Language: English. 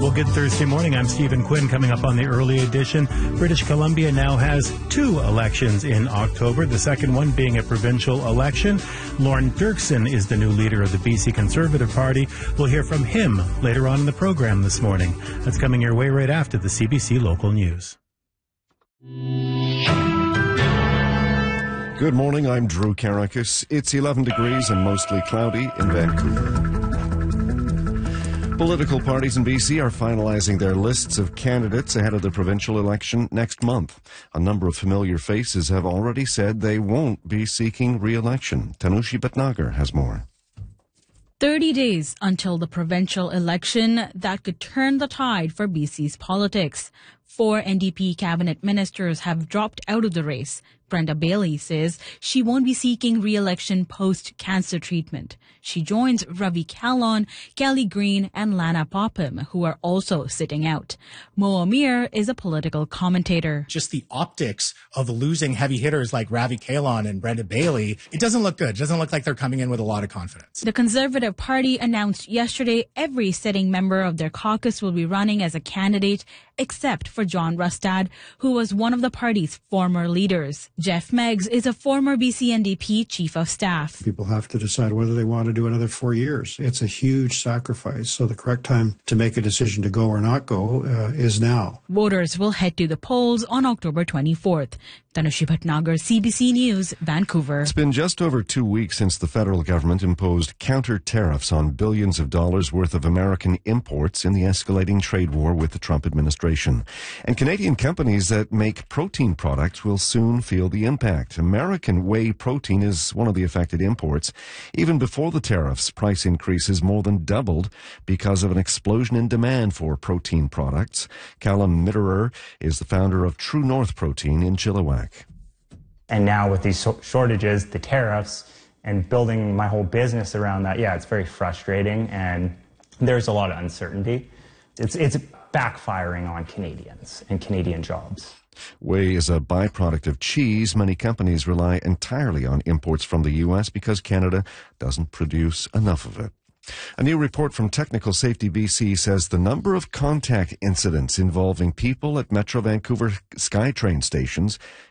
Well, good Thursday morning. I'm Stephen Quinn. Coming up on the early edition, British Columbia now has 2 elections in October, the second one being a provincial election. Lorne Dirksen is the new leader of the BC Conservative Party. We'll hear from him later on in the program this morning. That's coming your way right after the CBC Local News. Good morning, I'm Drew Karakis. It's 11 degrees and mostly cloudy in Vancouver. Political parties in BC are finalizing their lists of candidates ahead of the provincial election next month. A number of familiar faces have already said they won't be seeking re-election. Tanushi Bhatnagar has more. 30 days until the provincial election that could turn the tide for BC's politics. 4 NDP cabinet ministers have dropped out of the race. Brenda Bailey says she won't be seeking re-election post-cancer treatment. She joins Ravi Kahlon, Kelly Green, and Lana Popham, who are also sitting out. Mo Amir is a political commentator. Just the optics of losing heavy hitters like Ravi Kahlon and Brenda Bailey, it doesn't look good. It doesn't look like they're coming in with a lot of confidence. The Conservative Party announced yesterday every sitting member of their caucus will be running as a candidate, except for John Rustad, who was one of the party's former leaders. Jeff Meggs is a former BC NDP chief of staff. People have to decide whether they want to do another 4 years. It's a huge sacrifice. So the correct time to make a decision to go or not go is now. Voters will head to the polls on October 24th. Tanushi Bhatnagar, CBC News, Vancouver. It's been just over 2 weeks since the federal government imposed counter tariffs on billions of dollars worth of American imports in the escalating trade war with the Trump administration. And Canadian companies that make protein products will soon feel the impact. American whey protein is one of the affected imports. Even before the tariffs, price increases more than doubled because of an explosion in demand for protein products. Callum Mitterer is the founder of True North Protein in Chilliwack. And now with these shortages, the tariffs, and building my whole business around that, it's very frustrating, and there's a lot of uncertainty. It's backfiring on Canadians and Canadian jobs. Whey is a byproduct of cheese. Many companies rely entirely on imports from the U.S. because Canada doesn't produce enough of it. A new report from Technical Safety BC says the number of contact incidents involving people at Metro Vancouver SkyTrain stations